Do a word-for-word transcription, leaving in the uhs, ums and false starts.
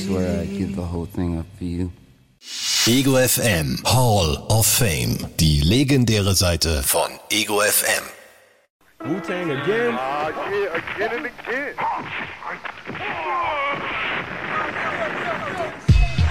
swear I'd give the whole thing up for you. Ego F M Hall of Fame. Die legendäre Seite von Ego F M. Wu-Tang again? Ah, uh, yeah, again and again.